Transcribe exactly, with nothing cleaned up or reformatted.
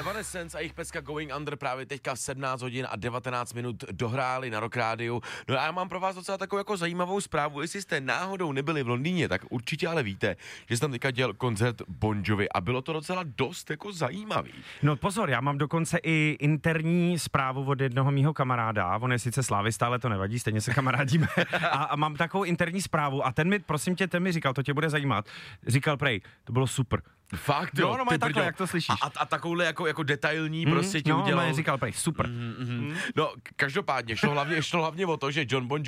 Evanescence a jejich pecka Going Under právě teďka v sedmnáct hodin a devatenáct minut dohráli na Rock Rádiu. No a já mám pro vás docela takovou jako zajímavou zprávu. Jestli jste náhodou nebyli v Londýně, tak určitě ale víte, že se tam teďka dělal koncert Bon Jovi a bylo to docela dost jako zajímavý. No pozor, já mám dokonce i interní zprávu od jednoho mýho kamaráda, on je sice slávista, ale to nevadí, stejně se kamarádíme. A, a mám takovou interní zprávu a ten mi, prosím tě, ten mi říkal, to tě bude zajímat. Říkal prej, to bylo super. Fakt, jo, no, no, ty takhle, brďo. jak to slyšíš. A, a, a takovouhle jako, jako detailní Mm, prostě ti no, udělal. No, říkal prej, super. Mm, mm, mm. No, každopádně šlo hlavně, šlo hlavně o to, že John Bon